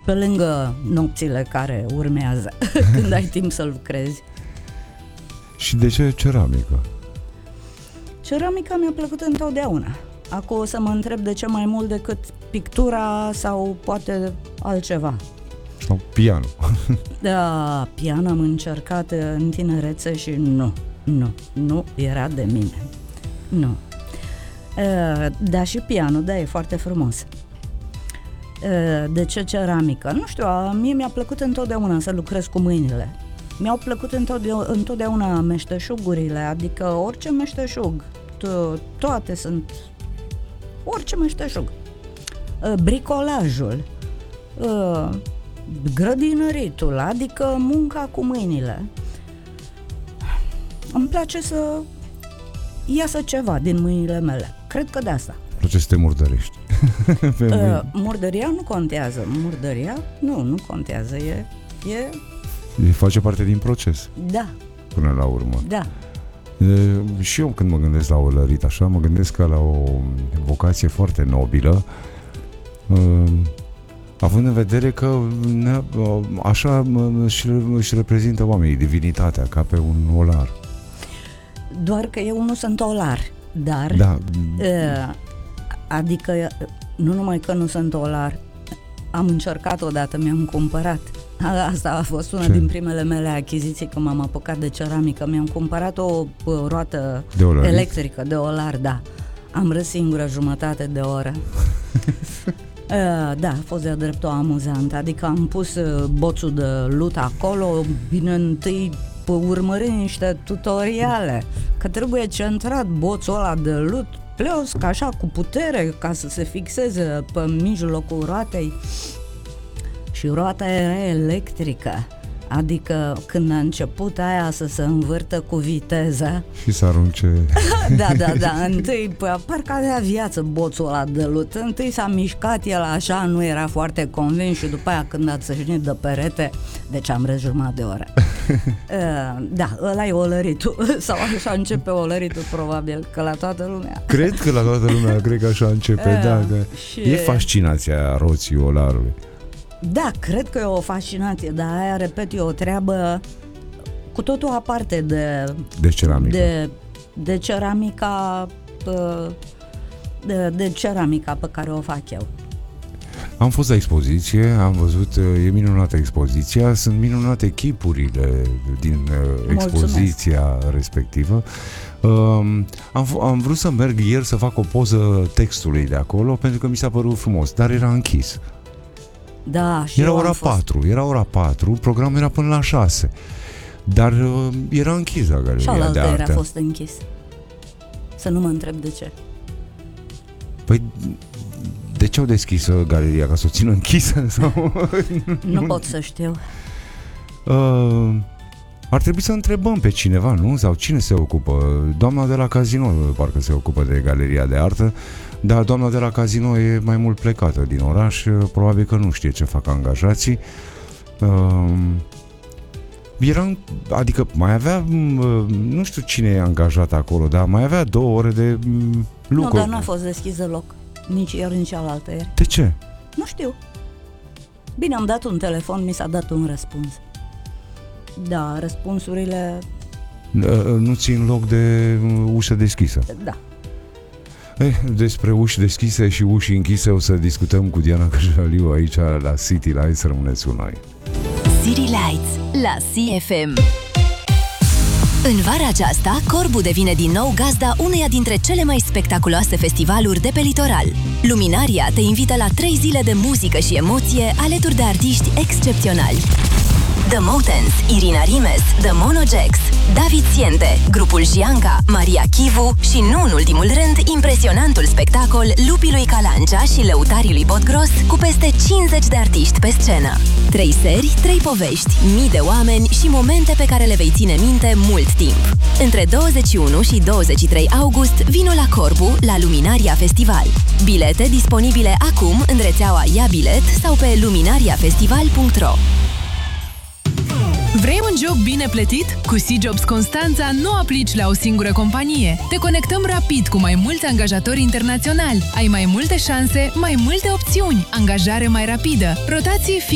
pe lângă nopțile care urmează, când ai timp să lucrezi. Și de ce ceramică? Ceramica mi-a plăcut întotdeauna. Acum o să mă întreb de ce mai mult decât pictura sau poate altceva. Sau pianul. Da, pian am încercat în tinerețe și nu era de mine. Nu. Da, și pianul, da, e foarte frumos. De ce ceramică? Nu știu, mie mi-a plăcut întotdeauna să lucrez cu mâinile. Mi-au plăcut întotdeauna meșteșugurile, adică orice meșteșug. Toate sunt... Orice meșteșug. Bricolajul, grădinăritul, adică munca cu mâinile. Îmi place să iasă ceva din mâinile mele. Cred că de asta. Îmi place să te murdărești. Murdăria nu contează. Murdăria nu contează. Face parte din proces. Da. Până la urmă. Da. Și eu când mă gândesc la olărit așa, mă gândesc ca la o vocație foarte nobilă, având în vedere că așa își reprezintă oamenii divinitatea, ca pe un olar. Doar că eu nu sunt olar, dar da. Adică nu numai că nu sunt olar, am încercat odată, mi-am cumpărat. Asta a fost una din primele mele achiziții când m-am apucat de ceramică. Mi-am cumpărat o roată electrică de olar, da. Am râs singură jumătate de oră. Da, a fost de-a dreptul amuzant. Adică am pus boțul de lut acolo, bine întâi urmărind niște tutoriale, că trebuie centrat boțul ăla de lut, pleosc așa cu putere ca să se fixeze pe mijlocul roatei. Și roata era electrică, adică când a început aia să se învârtă cu viteză și să arunce. Da, întâi parcă avea viață boțul ăla de lut. Întâi s-a mișcat el așa, nu era foarte convins și după aia când a țâșnit de perete, deci am râs jumătate de oră. Da, ăla e olăritul. Sau așa începe olăritul, probabil, că la toată lumea. Cred că la toată lumea, cred că așa începe, da, că și... E fascinația roții olarului. Da, cred că e o fascinație, dar aia, repet, e o treabă cu totul aparte de ceramică. De ceramica de ceramica pe care o fac eu. Am fost la expoziție, am văzut, e minunată expoziția, sunt minunate echipurile din expoziția respectivă. Am vrut să merg ieri să fac o poză textului de acolo pentru că mi s-a părut frumos, dar era închis. Da, și era ora 4, programul era până la 6. Dar era închisă galeria de artă. Era fost închis. Să nu mă întreb de ce. Păi de ce au deschis galeria? Ca să o țină închisă? Sau? Nu pot să știu. Ar trebui să întrebăm pe cineva, nu? Sau cine se ocupă? Doamna de la Casino parcă se ocupă de galeria de artă. Dar doamna de la Casino e mai mult plecată din oraș, probabil că nu știe ce fac angajații. Adică mai avea, nu știu cine e angajat acolo, dar mai avea 2 ore de lucru. Nu, dar n-a fost deschis deloc, nici ieri, nici alaltă ieri. De ce? Nu știu. Bine, am dat un telefon, mi s-a dat un răspuns. Da, răspunsurile... Nu țin loc de ușă deschisă. Da. Despre uși deschise și uși închise o să discutăm cu Diana Căjaliu aici la City Lights. Rămâneți cu noi. City Lights la CFM. În vara aceasta, Corbu devine din nou gazda uneia dintre cele mai spectaculoase festivaluri de pe litoral. Luminaria te invită la 3 zile de muzică și emoție alături de artiști excepționali. The Motens, Irina Rimes, The Monojax, David Siente, grupul Gianca, Maria Chivu și, nu în ultimul rând, impresionantul spectacol Lupii lui Calancea și Lăutarii lui Botgros, cu peste 50 de artiști pe scenă. 3 seri, 3 povești, mii de oameni și momente pe care le vei ține minte mult timp. Între 21 și 23 august vino la Corbu, la Luminaria Festival. Bilete disponibile acum în rețeaua Ia Bilet sau pe luminariafestival.ro. Vrei un job bine plătit? Cu C-Jobs Constanța nu aplici la o singură companie. Te conectăm rapid cu mai mulți angajatori internaționali. Ai mai multe șanse, mai multe opțiuni, angajare mai rapidă, rotații